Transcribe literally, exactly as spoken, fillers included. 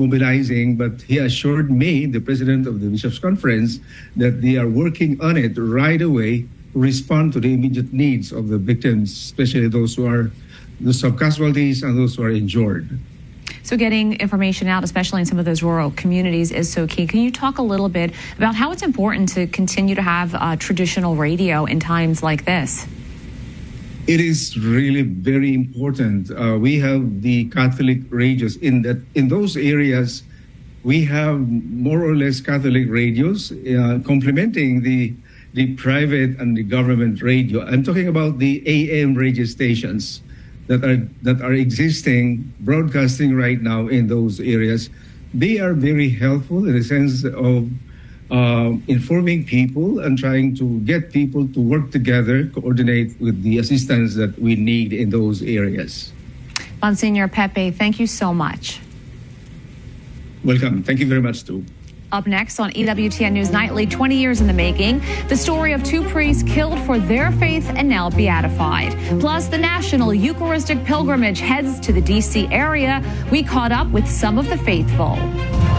mobilizing, but he assured me, the president of the Bishops' Conference, that they are working on it right away to respond to the immediate needs of the victims, especially those who are those of casualties and those who are injured. So getting information out, especially in some of those rural communities, is so key. Can you talk a little bit about how it's important to continue to have uh, traditional radio in times like this? It is really very important. Uh, we have the Catholic radios in that in those areas. We have more or less Catholic radios uh, complementing the the private and the government radio. I'm talking about the A M radio stations that are that are existing, broadcasting right now in those areas. They are very helpful in the sense of uh, informing people and trying to get people to work together, coordinate with the assistance that we need in those areas. Monsignor Pepe, thank you so much. Welcome. Thank you very much, too. Up next on E W T N News Nightly, twenty years in the making, the story of two priests killed for their faith and now beatified. Plus, the National Eucharistic Pilgrimage heads to the D C area. We caught up with some of the faithful.